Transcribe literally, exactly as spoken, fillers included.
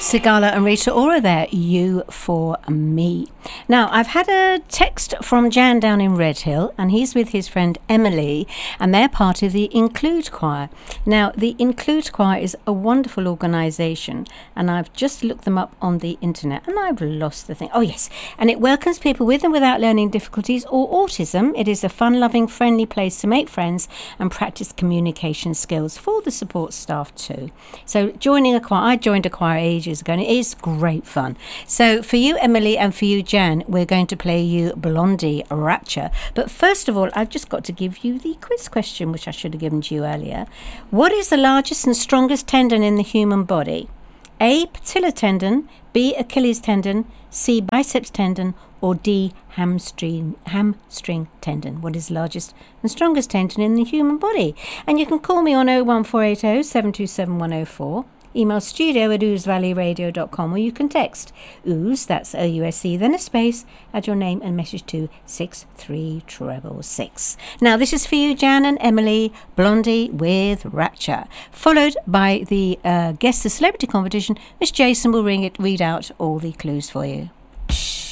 Sigala and Rita Ora there, You For Me. Now, I've had a text from Jan down in Redhill, and he's with his friend Emily, and they're part of the Include Choir. Now, the Include Choir is a wonderful organisation, and I've just looked them up on the internet, and I've lost the thing. Oh, yes. And it welcomes people with and without learning difficulties or autism. It is a fun-loving, friendly place to make friends and practice communication skills for the support staff too. So joining a choir, I joined a choir ages ago, and it is great fun. So for you, Emily, and for you, Jan, we're going to play you Blondie Rapture. But first of all, I've just got to give you the quiz question, which I should have given to you earlier. What is the largest and strongest tendon in the human body? A, patellar tendon, B, Achilles tendon, C, biceps tendon, or D, hamstring hamstring tendon. What is the largest and strongest tendon in the human body? And you can call me on oh one four eight oh, seven two seven, one oh four. Email studio at ouse valley radio dot com, or you can text Ouse, that's O U S E, then a space, add your name and message to six three six six. Now, this is for you, Jan and Emily, Blondie with Rapture, followed by the uh, Guess the Celebrity competition, which Jason will ring it, read out all the clues for you.